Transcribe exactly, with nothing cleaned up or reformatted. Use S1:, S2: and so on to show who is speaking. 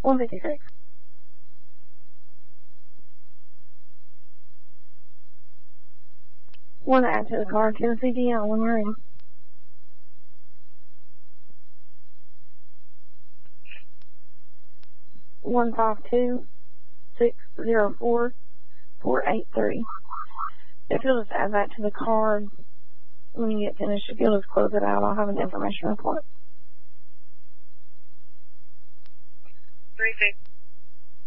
S1: one fifty-six. One add to the car, Tennessee D L, when you're in. One five two six zero four four eight three. If you'll just add that to the card when you get finished, if you'll just close it out, I'll have an information report.
S2: Three six.